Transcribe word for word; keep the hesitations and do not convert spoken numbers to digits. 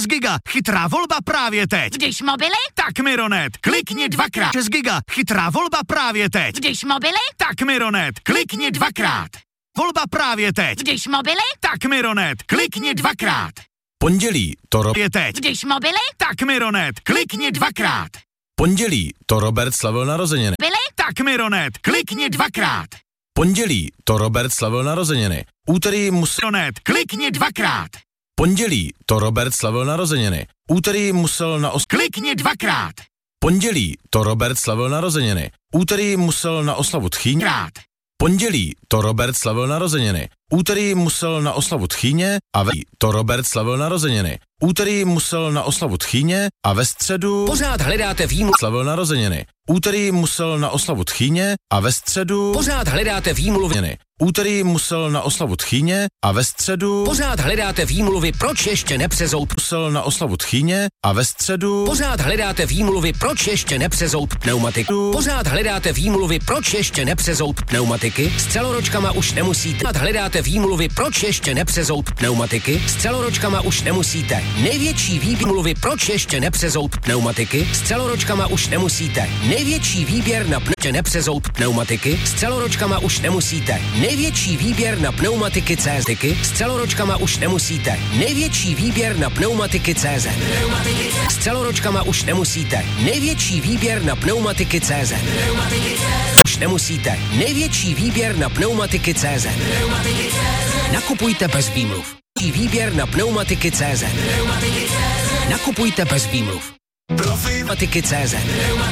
šest giga, chytrá volba právě teď. Když mobily? Tak Mironet, klikni dvakrát. šest giga, chytrá volba právě teď. Když mobily? Tak Mironet, klikni dvakrát. Volba právě teď. Když mobily? Tak Mironet, klikni dvakrát. Pondělí to ro... Je teď. Když mobily? Tak Mironet, klikni dvakrát. Pondělí to Robert slavil narozeniny. Byly? Tak Mironet, klikni dvakrát. Pondělí to Robert slavil narozeniny. Úterý musel... Mironet, klikni dvakrát. Pondělí to Robert slavil narozeniny. Úterý musel na os... Klikni dvakrát. Pondělí to Robert slavil narozeniny. Úterý musel na oslavu tchýně. Krát. Pondělí to Robert slavil narozeniny. Úterý musel na oslavu tchýně a ve to Robert slavil narozeniny. Úterý musel na oslavu tchýně a ve středu Pořád hledáte výmluvu. slavil narozeniny. Úterý musel na oslavu tchýně a ve středu Pořád hledáte výmluvy. Úterý musel na oslavu tchýně a ve středu Pořád hledáte výmluvy, proč ještě nepřezout. musel na oslavu tchýně a ve středu Pořád hledáte výmluvy, proč ještě nepřezout pneumatiku. Pořád hledáte výmluvy, proč ještě nepřezout pneumatiky. S celoročkama už nemusíte. Pořád hledáte výmluvy, proč ještě nepřezout pneumatiky. S celoročkama už nemusíte. Největší výmluvy, proč ještě nepřezout pneumatiky. S celoročkama už nemusíte. Největší výběr na pne- nepřezout pneumatiky. S celoročkama už nemusíte. Největší výběr na pneumatiky C Z. S celoročkama už nemusíte. Největší výběr na pneumatiky C Z. S celoročkama už nemusíte. Největší výběr na pneumatiky C Z. Už nemusíte. Největší výběr na pneumatiky C Z. Nakupujte bez výmluv. Výběr na pneumatiky C Z. Nakupujte bez výmluv. Pneumatiky C Z.